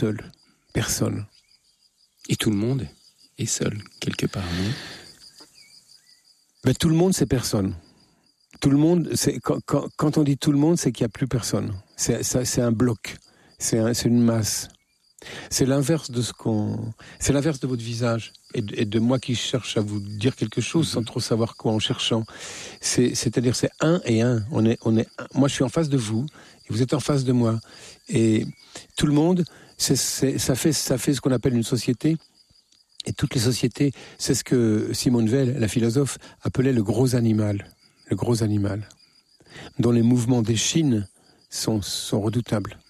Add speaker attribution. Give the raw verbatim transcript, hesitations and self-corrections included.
Speaker 1: seul. Personne.
Speaker 2: Et tout le monde est seul, quelque part, non ?
Speaker 1: Ben, tout le monde, c'est personne. Tout le monde, c'est, quand, quand, quand on dit tout le monde, c'est qu'il n'y a plus personne. C'est, ça, c'est un bloc. C'est, un, c'est une masse. C'est l'inverse de ce qu'on... C'est l'inverse de votre visage et de, et de moi qui cherche à vous dire quelque chose sans trop savoir quoi en cherchant. C'est, c'est-à-dire c'est un et un. On est, on est un. Moi, je suis en face de vous et vous êtes en face de moi. Et tout le monde, c'est, c'est, ça, fait, ça fait ce qu'on appelle une société. Et toutes les sociétés, c'est ce que Simone Weil, la philosophe, appelait le gros animal. Le gros animal. Dont les mouvements d'échine sont, sont redoutables.